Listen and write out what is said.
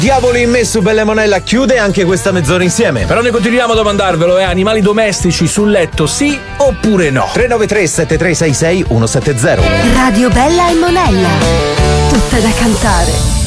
Diavoli in me su Bella Monella chiude anche questa mezz'ora insieme. Però noi continuiamo a domandarvelo, animali domestici sul letto sì oppure no? 393 7366 170. Radio Bella e Monella. Tutta da cantare.